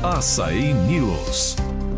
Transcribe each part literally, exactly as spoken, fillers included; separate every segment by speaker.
Speaker 1: Açaí News.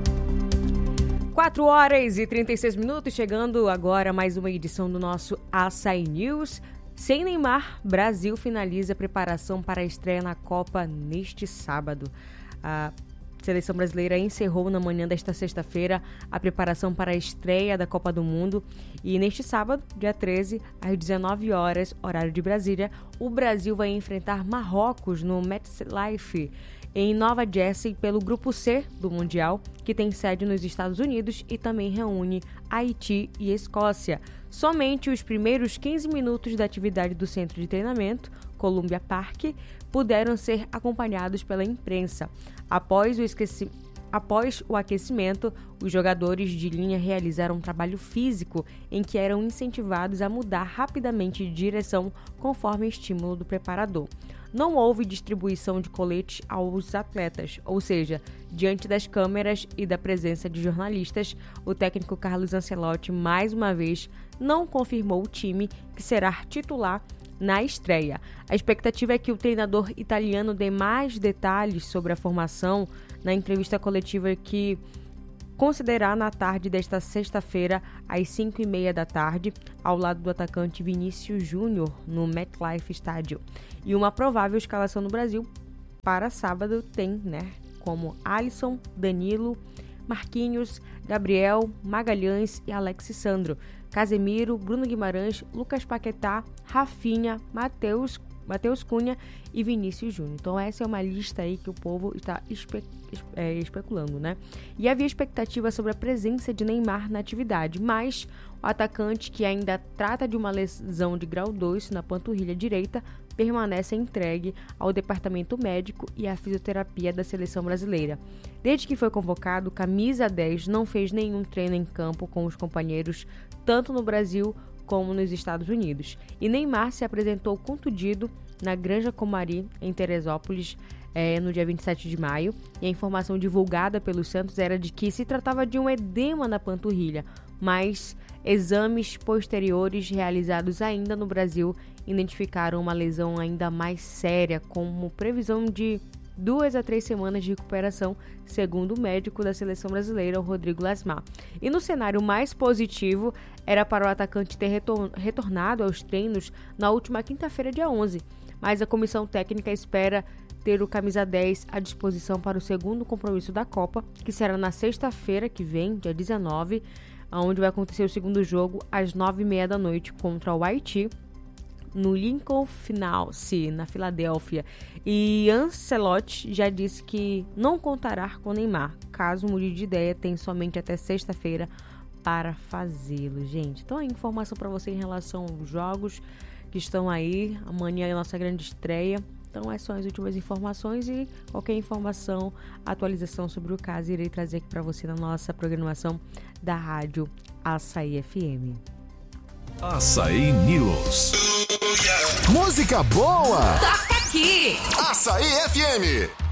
Speaker 2: quatro horas e trinta e seis minutos, chegando agora mais uma edição do nosso Açaí News. Sem Neymar, Brasil finaliza a preparação para a estreia na Copa neste sábado. A seleção brasileira encerrou na manhã desta sexta-feira a preparação para a estreia da Copa do Mundo e neste sábado, dia treze, às dezenove horas, horário de Brasília, o Brasil vai enfrentar Marrocos no MetLife em Nova Jersey pelo Grupo C do Mundial, que tem sede nos Estados Unidos e também reúne Haiti e Escócia. Somente os primeiros quinze minutos da atividade do centro de treinamento, Columbia Park, puderam ser acompanhados pela imprensa. Após o, esqueci... Após o aquecimento, os jogadores de linha realizaram um trabalho físico em que eram incentivados a mudar rapidamente de direção conforme estímulo do preparador. Não houve distribuição de coletes aos atletas, ou seja, diante das câmeras e da presença de jornalistas, o técnico Carlos Ancelotti mais uma vez não confirmou o time que será titular na estreia. A expectativa é que o treinador italiano dê mais detalhes sobre a formação na entrevista coletiva que considerará na tarde desta sexta-feira, às cinco e meia da tarde, ao lado do atacante Vinícius Júnior, no MetLife Stadium. E uma provável escalação no Brasil para sábado tem, né, como Alisson, Danilo, Marquinhos, Gabriel, Magalhães e Alexis Sandro, Casemiro, Bruno Guimarães, Lucas Paquetá, Rafinha, Matheus, Matheus Cunha e Vinícius Júnior. Então essa é uma lista aí que o povo está espe- é, especulando, né? E havia expectativa sobre a presença de Neymar na atividade, mas o atacante, que ainda trata de uma lesão de grau dois na panturrilha direita, permanece entregue ao departamento médico e à fisioterapia da seleção brasileira. Desde que foi convocado, camisa dez não fez nenhum treino em campo com os companheiros, tanto no Brasil como nos Estados Unidos. E Neymar se apresentou contundido na Granja Comari, em Teresópolis, é, no dia vinte e sete de maio. E a informação divulgada pelos Santos era de que se tratava de um edema na panturrilha, mas exames posteriores realizados ainda no Brasil identificaram uma lesão ainda mais séria, como previsão de duas a três semanas de recuperação, segundo o médico da seleção brasileira, o Rodrigo Lasmar. E no cenário mais positivo, era para o atacante ter retor- retornado aos treinos na última quinta-feira, dia onze. Mas a comissão técnica espera ter o camisa dez à disposição para o segundo compromisso da Copa, que será na sexta-feira que vem, dia dezenove, onde vai acontecer o segundo jogo às nove e meia da noite contra o Haiti, no Lincoln Financial, na Filadélfia. E Ancelotti já disse que não contará com Neymar. Caso mude de ideia, tem somente até sexta-feira para fazê-lo, gente. Então, a informação para você em relação aos jogos que estão aí. Amanhã é a nossa grande estreia. Então, essas são as últimas informações e qualquer informação, atualização sobre o caso, irei trazer aqui para você na nossa programação da Rádio Açaí F M.
Speaker 1: Açaí News.
Speaker 3: Música boa!
Speaker 4: Toca aqui!
Speaker 3: Açaí F M.